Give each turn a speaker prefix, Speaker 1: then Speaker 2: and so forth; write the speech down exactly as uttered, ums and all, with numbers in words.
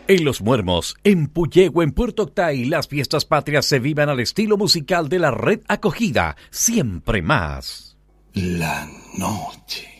Speaker 1: En Los Muermos, en Puyehue, en Puerto Octay, las fiestas patrias se vivan al estilo musical de la Red Acogida, Siempre Más.
Speaker 2: La noche.